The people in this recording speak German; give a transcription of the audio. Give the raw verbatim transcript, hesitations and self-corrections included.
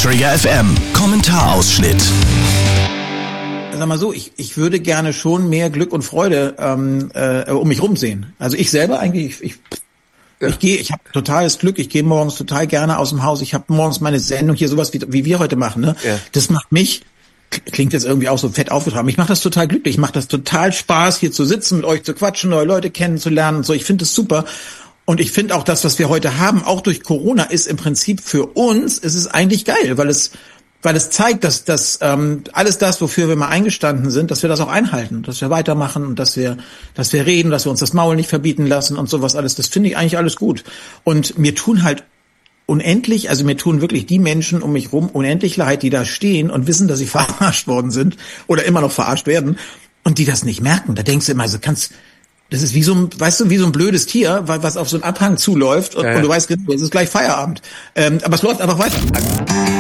Trigger F M Kommentarausschnitt. Sag mal so, ich, ich würde gerne schon mehr Glück und Freude ähm, äh, um mich rum sehen. Also ich selber eigentlich, ich, ich, ja. ich gehe, ich habe totales Glück, ich gehe morgens total gerne aus dem Haus, ich habe morgens meine Sendung hier, sowas wie, wie wir heute machen, ne? Ja. Das macht mich, klingt jetzt irgendwie auch so fett aufgetragen, ich mache das total glücklich, ich mache das total Spaß, hier zu sitzen, mit euch zu quatschen, neue Leute kennenzulernen und so, ich finde das super. Und ich finde auch das, was wir heute haben, auch durch Corona, ist im Prinzip für uns, ist es eigentlich geil, weil es weil es zeigt, dass dass ähm, alles das, wofür wir mal eingestanden sind, dass wir das auch einhalten, dass wir weitermachen und dass wir dass wir reden, dass wir uns das Maul nicht verbieten lassen und sowas alles. Das finde ich eigentlich alles gut. Und mir tun halt unendlich, also mir tun wirklich die Menschen um mich rum unendlich leid, die da stehen und wissen, dass sie verarscht worden sind oder immer noch verarscht werden und die das nicht merken. Da denkst du immer, so kannst das ist wie so ein, weißt du, wie so ein blödes Tier, was auf so einen Abhang zuläuft und, ja, ja. und du weißt, es ist gleich Feierabend. Ähm, aber es läuft einfach weiter.